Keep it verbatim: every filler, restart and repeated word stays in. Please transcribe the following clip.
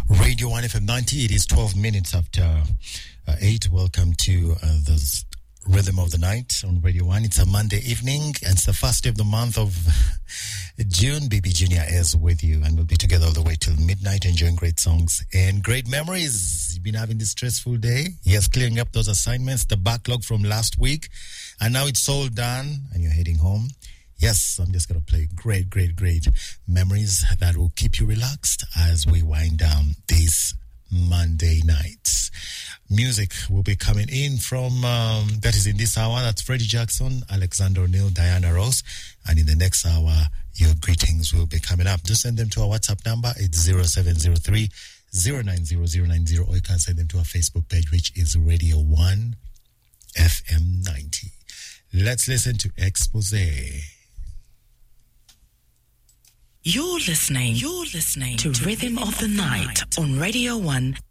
Radio one F M ninety, it is twelve minutes after uh, eight. Welcome to uh, the Rhythm of the Night on Radio one. It's a Monday evening and it's the first day of the month of June. B B Junior is with you and we'll be together all the way till midnight enjoying great songs and great memories. You've been having this stressful day. Yes, clearing up those assignments, the backlog from last week, and now it's all done and you're heading home. Yes, I'm just going to play great, great, great memories that will keep you relaxed as we wind down these Monday nights. Music will be coming in from, um, that is in this hour, that's Freddie Jackson, Alexander O'Neill, Diana Ross, and in the next hour, your greetings will be coming up. Just send them to our WhatsApp number, it's zero seven zero three, zero nine zero zero nine zero, or you can send them to our Facebook page, which is Radio one F M ninety. Let's listen to Exposé. You're listening, you're listening to Rhythm of the Night on Radio one